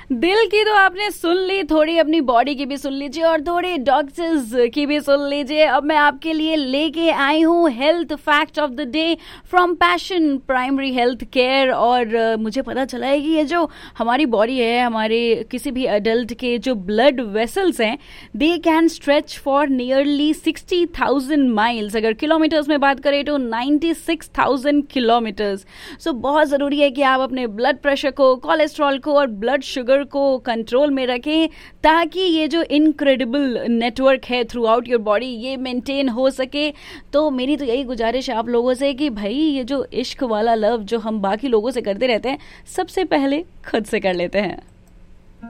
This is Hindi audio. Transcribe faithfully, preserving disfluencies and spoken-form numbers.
दिल की तो आपने सुन ली, थोड़ी अपनी बॉडी की भी सुन लीजिए और थोड़ी डॉक्टर्स की भी सुन लीजिए। अब मैं आपके लिए लेके आई हूँ health fact of the day from passion primary health care. और uh, मुझे पता चला है कि ये जो हमारी बॉडी है, हमारे किसी भी अडल्ट के जो ब्लड वेसल्स हैं, they can stretch for nearly sixty thousand miles. अगर किलोमीटर्स में बात करें तो नाइन्टी सिक्स थाउजेंड किलोमीटर्स। सो बहुत ज़रूरी है कि आप अपने ब्लड प्रेशर को, कोलेस्ट्रॉल को और ब्लड शुगर को कंट्रोल में रखें, ताकि ये जो इनक्रेडिबल नेटवर्क है थ्रू आउट योर बॉडी, ये मेंटेन हो सके। तो मेरी तो यही गुजारिश है आप लोगों से कि भाई ये जो इश्क वाला लव जो हम बाकी लोगों से करते रहते हैं, सबसे पहले खुद से कर लेते हैं।